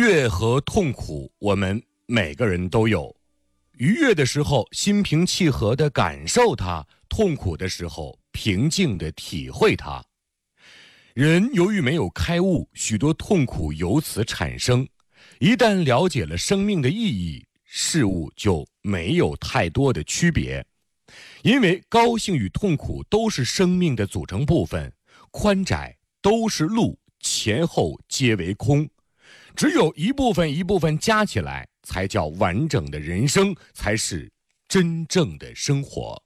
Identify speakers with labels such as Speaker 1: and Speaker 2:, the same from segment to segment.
Speaker 1: 悦和痛苦，我们每个人都有。愉悦的时候，心平气和地感受它；痛苦的时候，平静地体会它。人由于没有开悟，许多痛苦由此产生。一旦了解了生命的意义，事物就没有太多的区别。因为高兴与痛苦都是生命的组成部分，宽窄都是路，前后皆为空。只有一部分一部分加起来，才叫完整的人生，才是真正的生活。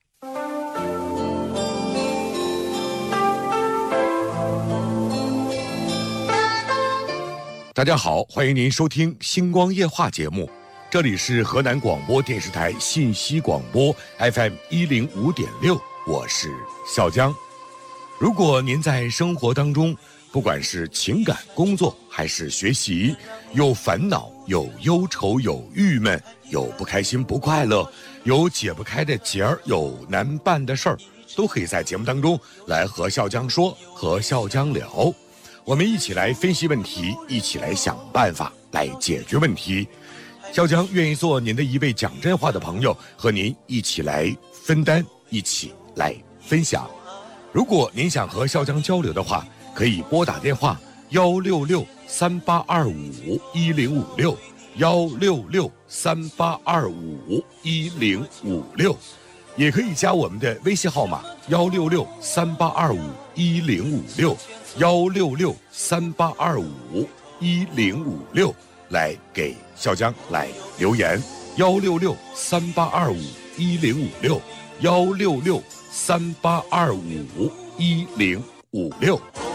Speaker 1: 大家好，欢迎您收听星光夜话节目，这里是河南广播电视台信息广播 FM 105.6，我是笑江。如果您在生活当中，不管是情感、工作还是学习，有烦恼、有忧愁、有郁闷、有不开心、不快乐，有解不开的结儿，有难办的事儿，都可以在节目当中来和笑江说，和笑江聊。我们一起来分析问题，一起来想办法，来解决问题。笑江愿意做您的一位讲真话的朋友，和您一起来分担，一起来分享。如果您想和笑江交流的话，可以拨打电话166-3825-1056，166-3825-1056，也可以加我们的微信号码166-3825-1056，166-3825-1056，来给笑江来留言，166-3825-1056，166-3825-1056。